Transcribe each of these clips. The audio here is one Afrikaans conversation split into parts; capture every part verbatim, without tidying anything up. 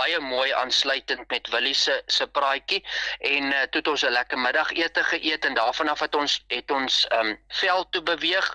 baie mooi aansluitend met Willie se se praatjie en uh, toe het ons 'n lekker middagete geëet en daarvan af het ons het ons um, veld toe beweeg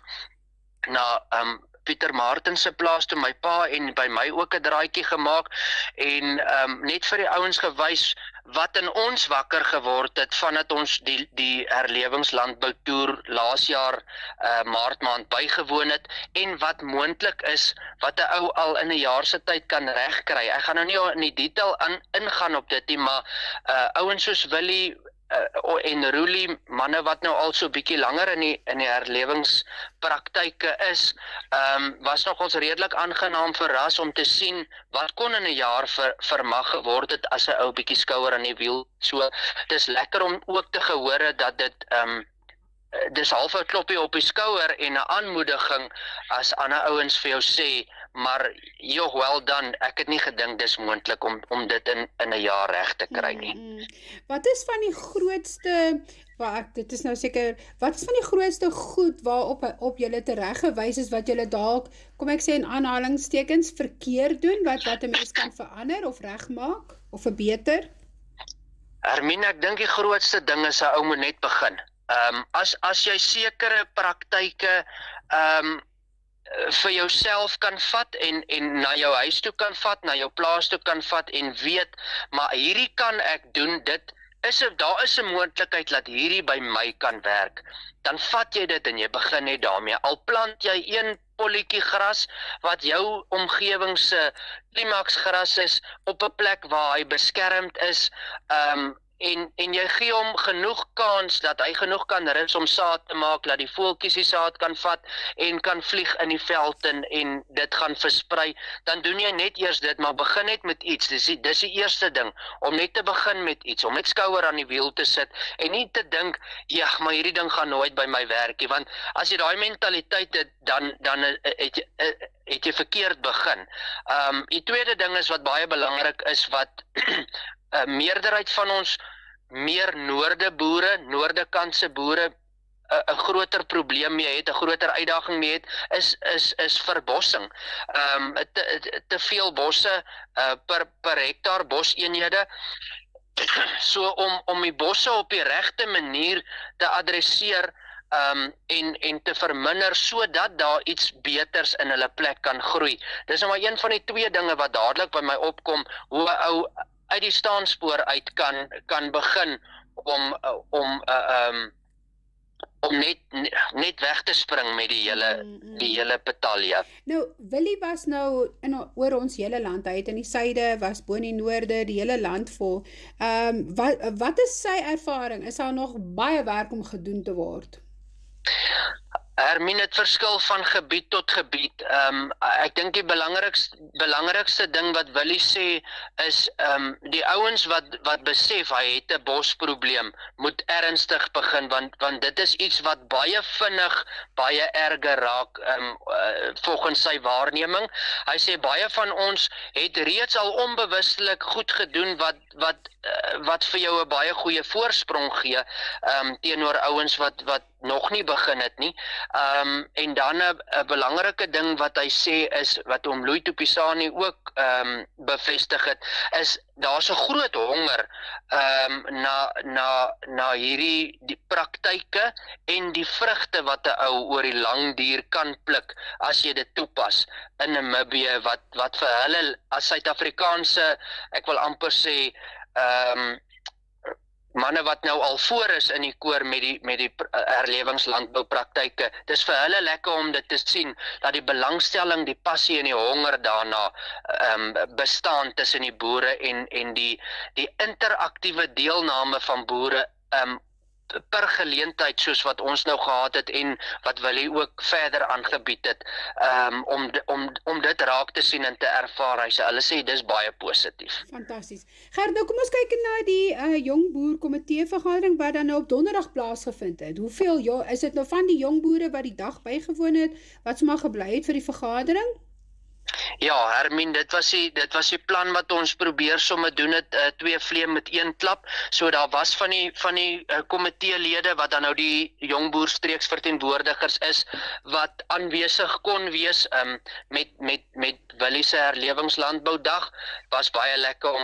na um, Pieter Martin se plaas toe my pa en by my ook 'n draaitjie gemaak en um, net vir die ouens gewys wat in ons wakker geword het vandat ons die die herlewingslandboutoer laas jaar uh, maart maand bygewoon het en wat moontlik is wat 'n ou al in 'n jaar se tyd kan regkry. Ek gaan nou nie in die detail in, ingaan op dit nie, maar uh, ouens soos Willie Uh, en Roelie, manne wat nou al so bietjie langer in die, in die herlewingspraktyke is, um, was nog ons redelik aangenaam verras om te sien wat kon in 'n jaar ver, vermag geword het as 'n ou bietjie skouer aan die wiel. So, dis lekker om ook te gehoor dat dit um, dis half 'n kloppie op die skouer en 'n aanmoediging as ander ouens vir jou sê, maar joh, well done, ek het nie gedink dis moontlik om om dit in in 'n jaar reg te kry nie. Hmm. Wat is van die grootste, wat dit is nou seker, wat is van die grootste goed waarop op julle tereggewys is wat julle dalk, kom ek sê in aanhalingstekens, verkeerd doen, wat wat 'n mens kan verander of regmaak of verbeter? Hermine, ek dink die grootste ding is 'n ou moet net begin. Ehm um, as as jy sekere praktyke ehm um, vir jouself kan vat en en na jou huis toe kan vat, na jou plaas toe kan vat en weet, maar hierdie kan ek doen, dit is 'n daar is 'n moontlikheid dat hierdie by my kan werk. Dan vat jy dit en jy begin net daarmee. Al plant jy een polletjie gras wat jou omgewing se klimaksgras is op 'n plek waar hy beskermd is, ehm um, En, en jy gee hom genoeg kans dat hy genoeg kan rus om saad te maak, dat die voeltjies die saad kan vat en kan vlieg in die veld en, en dit gaan versprei, dan doen jy net eers dit, maar begin net met iets. Dis die, dis die eerste ding, om net te begin met iets, om net skouer aan die wiel te sit en nie te dink, ja, maar hierdie ding gaan nooit by my werk nie, want as jy daai mentaliteit het, dan, dan het jy, het jy verkeerd begin. Um, die tweede ding is wat baie belangrik is, wat Een meerderheid van ons meer noorde boere, noorde kantse boere, een groter probleem mee het, een groter uitdaging mee het, is, is, is verbossing. Um, te, te veel bosse uh, per, per hektaar boseenhede. So om, om die bosse op die regte manier te adresseer, Um, en, en te verminder, sodat daar iets beters in hulle plek kan groei. Dis nou maar een van die twee dinge wat dadelik by my opkom, hoe 'n ou uit die staanspoor uit kan, kan begin om, om, uh, um, om net, net weg te spring met die hele, mm, mm. die hele betalje. Nou, Willie was nou in, oor ons hele land, hy het in die suide, was bo in die noorde, die hele land vol. Um, wat, wat is sy ervaring? Is daar nog baie werk om gedoen te word? Hermine, het verskil van gebied tot gebied. Um, ek dink die belangrikste, belangrikste ding wat Willie sê is um, die ouens wat, wat besef hy het 'n bosprobleem, moet ernstig begin, want, want dit is iets wat baie vinnig, baie erger raak um, uh, volgens sy waarneming. Hy sê baie van ons het reeds al onbewustelik goed gedoen wat, wat, uh, wat vir jou 'n baie goeie voorsprong gee um, teenoor ouens wat, wat nog nie begin het nie. Um, en dan 'n belangrike ding wat hy sê is, wat oom Louis Tupisani ook um, bevestig het, is daar's 'n groot honger um, na, na, na hierdie die praktyke en die vrugte wat 'n ou oor die lang duur kan pluk as jy dit toepas in Namibië, wat, wat vir hulle as Suid-Afrikaanse, ek wil amper sê, um, manne wat nou al voor is in die koor met die, met die herlewingslandboupraktyke, dis vir hulle lekker om dit te sien, dat die belangstelling, die passie en die honger daarna um, bestaan tussen die boere en, en die, die interaktiewe deelname van boere um, per geleentheid soos wat ons nou gehad het en wat Willie ook verder aangebied het, um, om, om, om dit raak te sien en te ervaar. Hy sê, hulle sê, dis baie positief. Fantasties. Gert, nou kom ons kyk na die uh, jong boer komitee vergadering wat dan nou op donderdag plaasgevind het. Hoeveel, ja, is dit nou van die jong boere wat die dag bygewoon het, wat sommer gebly het vir die vergadering? Ja, Hermine, dit was die dit was die plan wat ons probeer somme doen het, uh, twee vleem met een klap. So daar was van die van die uh, komiteelede wat dan nou die jongboer streeksverteenwoordigers is wat aanwesig kon wees um, met met met Willie se herlewingslandboudag. Was baie lekker om